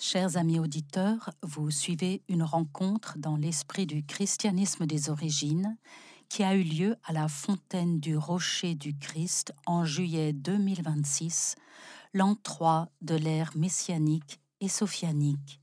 Chers amis auditeurs, vous suivez une rencontre dans l'esprit du christianisme des origines qui a eu lieu à la Fontaine du Rocher du Christ en juillet 2026, l'an 3 de l'ère messianique et sophianique.